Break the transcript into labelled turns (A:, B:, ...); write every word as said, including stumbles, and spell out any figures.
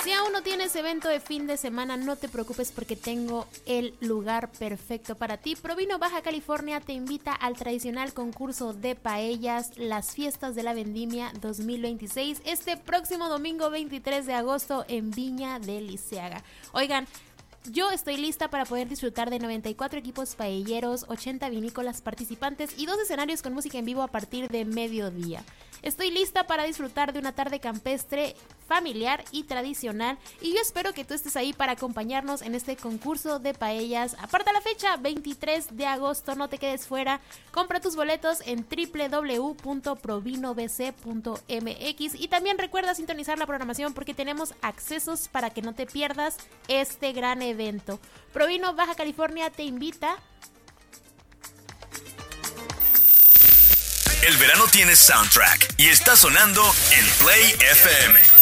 A: Si aún no tienes evento de fin de semana, no te preocupes porque tengo el lugar perfecto para ti. Provino Baja California te invita al tradicional concurso de paellas, las fiestas de la vendimia dos mil veintiséis, este próximo domingo veintitrés de agosto en Viña del Liceaga. Oigan, yo estoy lista para poder disfrutar de noventa y cuatro equipos paelleros, ochenta vinícolas participantes y dos escenarios con música en vivo a partir de mediodía. Estoy lista para disfrutar de una tarde campestre, familiar y tradicional, y yo espero que tú estés ahí para acompañarnos en este concurso de paellas. Aparta la fecha, veintitrés de agosto, no te quedes fuera. Compra tus boletos en doble u doble u doble u punto provino b c punto m x y también recuerda sintonizar la programación porque tenemos accesos para que no te pierdas este gran evento. Provino Baja California te invita.
B: El verano tiene soundtrack y está sonando en Play F M.